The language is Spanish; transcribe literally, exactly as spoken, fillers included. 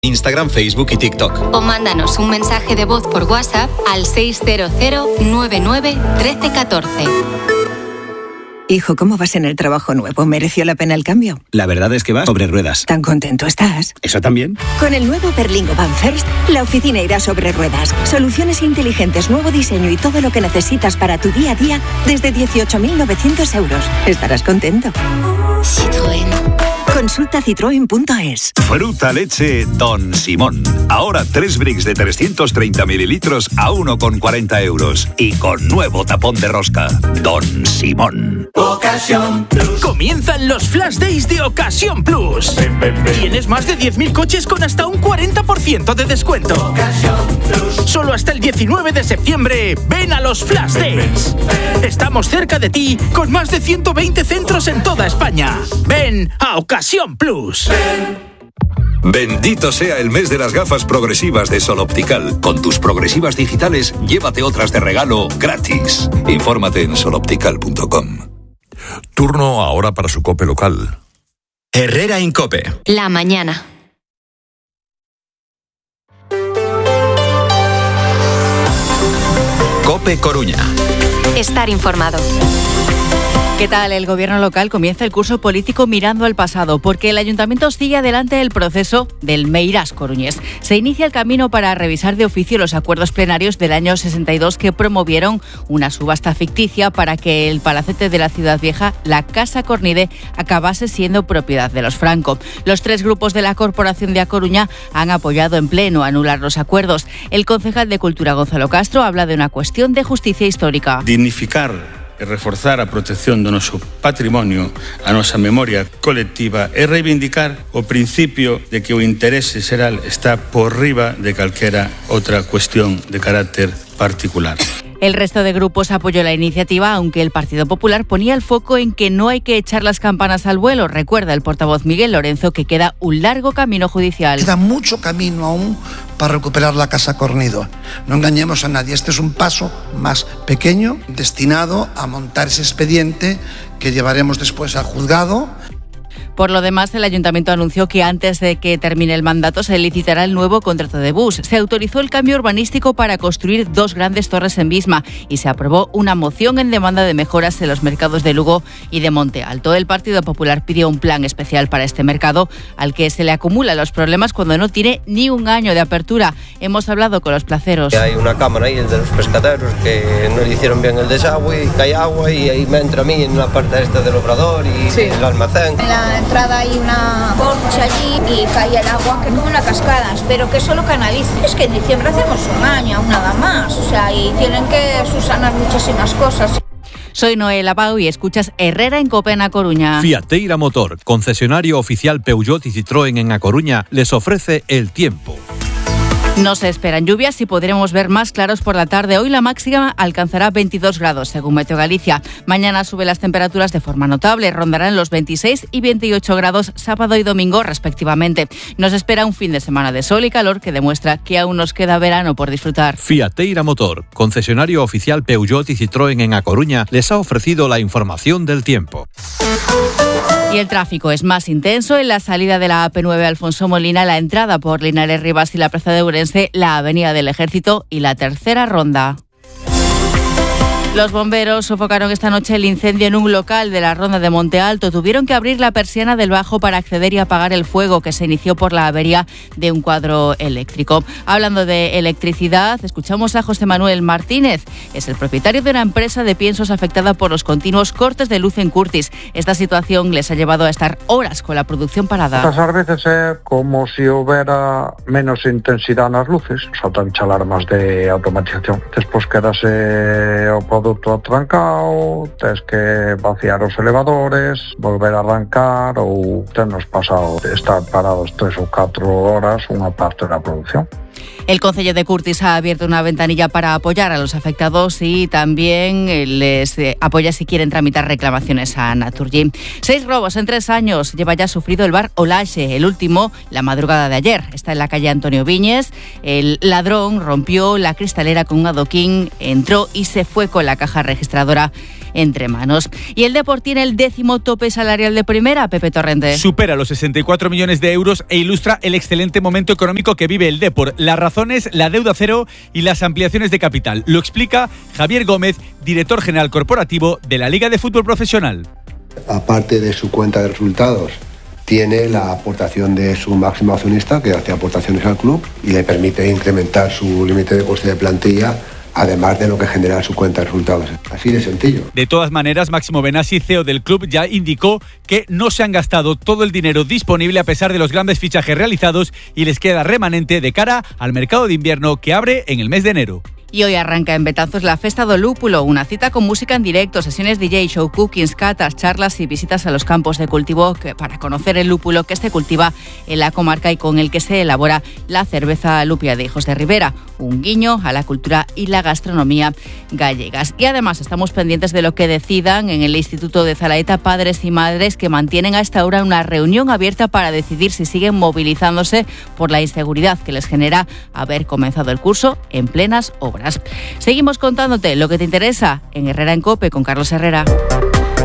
Instagram, Facebook y TikTok. O mándanos un mensaje de voz por WhatsApp al seis cero cero nueve nueve uno tres uno cuatro. Hijo, ¿cómo vas en el trabajo nuevo? ¿Mereció la pena el cambio? La verdad es que vas sobre ruedas. ¿Tan contento estás? ¿Eso también? Con el nuevo Berlingo Van First, la oficina irá sobre ruedas. Soluciones inteligentes, nuevo diseño y todo lo que necesitas para tu día a día desde dieciocho mil novecientos euros. Estarás contento. Citroën. Consulta citroen punto es. Fruta leche Don Simón. Ahora tres bricks de trescientos treinta mililitros a uno con cuarenta euros. Y con nuevo tapón de rosca. Don Simón. Ocasión Plus. Comienzan los Flash Days de Ocasión Plus. Ven, ven, ven. Tienes más de diez mil coches con hasta un cuarenta por ciento de descuento. Ocasión Plus. Solo hasta el diecinueve de septiembre. Ven a los Flash ven, Days. Ven, ven. Estamos cerca de ti con más de ciento veinte centros en toda España. Ven a Ocasión Plus. Ven. Bendito sea el mes de las gafas progresivas de Sol Optical. Con tus progresivas digitales, llévate otras de regalo gratis. Infórmate en sol optical punto com. Turno ahora para su COPE local. Herrera Incope. La mañana. COPE Coruña. Estar informado. ¿Qué tal? El gobierno local comienza el curso político mirando al pasado, porque el ayuntamiento sigue adelante el proceso del Meirás coruñés. Se inicia el camino para revisar de oficio los acuerdos plenarios del año sesenta y dos que promovieron una subasta ficticia para que el palacete de la Ciudad Vieja, la Casa Cornide, acabase siendo propiedad de los Franco. Los tres grupos de la Corporación de A Coruña han apoyado en pleno anular los acuerdos. El concejal de Cultura, Gonzalo Castro, habla de una cuestión de justicia histórica. Dignificar e reforzar a protección do noso patrimonio, a nosa memoria colectiva e reivindicar o principio de que o interese xeral está por riba de calquera outra cuestión de carácter particular. El resto de grupos apoyó la iniciativa, aunque el Partido Popular ponía el foco en que no hay que echar las campanas al vuelo. Recuerda el portavoz Miguel Lorenzo que queda un largo camino judicial. Queda mucho camino aún para recuperar la Casa Cornido. No engañemos a nadie, este es un paso más pequeño destinado a montar ese expediente que llevaremos después al juzgado. Por lo demás, el ayuntamiento anunció que antes de que termine el mandato se licitará el nuevo contrato de bus. Se autorizó el cambio urbanístico para construir dos grandes torres en Visma y se aprobó una moción en demanda de mejoras en los mercados de Lugo y de Monte Alto. El Partido Popular pidió un plan especial para este mercado al que se le acumulan los problemas cuando no tiene ni un año de apertura. Hemos hablado con los placeros. Hay una cámara ahí, el de los pescaderos, que no le hicieron bien el desagüe, cae agua y ahí me entra a mí en la parte esta del obrador y sí. El almacén. En la entrada hay una porcha allí y cae el agua que como una cascada, espero que eso lo canalice. Es que en diciembre hacemos un año, aún nada más, o sea, y tienen que subsanar muchísimas cosas. Soy Noela Pau y escuchas Herrera en COPE en A Coruña. Fiateira Motor, concesionario oficial Peugeot y Citroën en A Coruña, les ofrece el tiempo. No se esperan lluvias y podremos ver más claros por la tarde. Hoy la máxima alcanzará veintidós grados, según Meteo Galicia. Mañana suben las temperaturas de forma notable, rondarán los veintiséis y veintiocho grados sábado y domingo respectivamente. Nos espera un fin de semana de sol y calor que demuestra que aún nos queda verano por disfrutar. Fiateira Motor, concesionario oficial Peugeot y Citroën en A Coruña, les ha ofrecido la información del tiempo. Y el tráfico es más intenso en la salida de la A P nueve Alfonso Molina, la entrada por Linares Rivas y la Plaza de Ourense, la Avenida del Ejército y la tercera ronda. Los bomberos sofocaron esta noche el incendio en un local de la Ronda de Monte Alto. Tuvieron que abrir la persiana del bajo para acceder y apagar el fuego que se inició por la avería de un cuadro eléctrico. Hablando de electricidad, escuchamos a José Manuel Martínez. Es el propietario de una empresa de piensos afectada por los continuos cortes de luz en Curtis. Esta situación les ha llevado a estar horas con la producción parada. Muchas veces es como si hubiera menos intensidad en las luces. Saltan alarmas de automatización. Después quedase o produto atrancado, tienes que vaciar los elevadores, volver a arrancar ou tennos pasado de estar parados tres ou catro horas unha parte da producción. El Concello de Curtis ha abierto una ventanilla para apoyar a los afectados y también les apoya si quieren tramitar reclamaciones a Naturgy. Seis robos en tres años lleva ya sufrido el bar Olaxe, el último la madrugada de ayer. Está en la calle Antonio Viñes. El ladrón rompió la cristalera con un adoquín, entró y se fue con la caja registradora entre manos. Y el Depor tiene el décimo tope salarial de primera, Pepe Torrente. Supera los sesenta y cuatro millones de euros e ilustra el excelente momento económico que vive el Depor. Las razones, la deuda cero y las ampliaciones de capital. Lo explica Javier Gómez, director general corporativo de la Liga de Fútbol Profesional. Aparte de su cuenta de resultados, tiene la aportación de su máximo accionista, que hace aportaciones al club y le permite incrementar su límite de coste de plantilla, además de lo que genera su cuenta de resultados. Así de sencillo. De todas maneras, Máximo Benassi, C E O del club, ya indicó que no se han gastado todo el dinero disponible a pesar de los grandes fichajes realizados y les queda remanente de cara al mercado de invierno que abre en el mes de enero. Y hoy arranca en Betanzos la Festa do Lúpulo, una cita con música en directo, sesiones D J, show cookings, catas, charlas y visitas a los campos de cultivo que, para conocer el lúpulo que se cultiva en la comarca y con el que se elabora la cerveza Lupia de Hijos de Ribera, un guiño a la cultura y la gastronomía gallegas. Y además estamos pendientes de lo que decidan en el Instituto de Zalaeta padres y madres, que mantienen a esta hora una reunión abierta para decidir si siguen movilizándose por la inseguridad que les genera haber comenzado el curso en plenas obras. Seguimos contándote lo que te interesa en Herrera en COPE con Carlos Herrera.